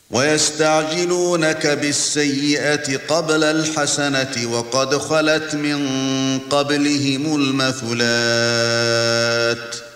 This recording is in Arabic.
ويستعجلونك بالسيئة قبل الحسنة وقد خلت من قبلهم المثلات